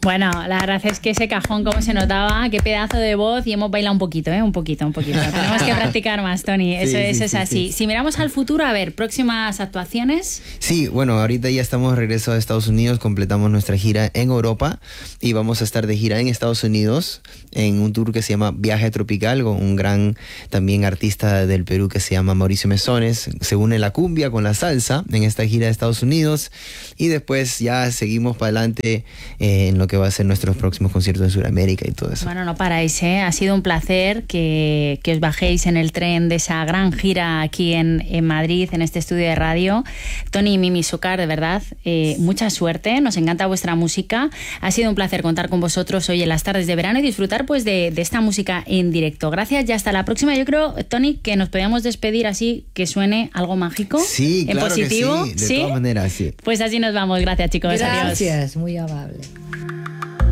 Bueno, la verdad es que ese cajón, como se notaba, qué pedazo de voz, y hemos bailado un poquito. Tenemos que practicar más, Tony. Eso es así. Si miramos al futuro, a ver, próximas actuaciones. Sí, bueno, ahorita ya estamos de regreso a Estados Unidos, completamos nuestra gira en Europa y vamos a estar de gira en Estados Unidos en un tour que se llama Viaje Tropical, con un gran también artista del Perú que se llama Mauricio Mesones. Se une la cumbia con la salsa en esta gira de Estados Unidos y después ya seguimos para adelante en lo que va a ser nuestros próximos conciertos en Sudamérica y todo eso. Bueno, no paráis, ¿eh? Ha sido un placer que os bajéis en el tren de esa gran gira aquí en Madrid, en este estudio de radio. Tony y Mimi Xúcar, de verdad, mucha suerte, nos encanta vuestra música. Ha sido un placer contar con vosotros hoy en las tardes de verano y disfrutar pues de esta música en directo. Gracias y hasta la próxima. Yo creo, Tony, que nos podíamos despedir así, que suene algo mágico. Sí, en claro positivo. que sí, de todas maneras, sí. Pues así nos vamos. Gracias, chicos. Gracias, Adiós. muy amable.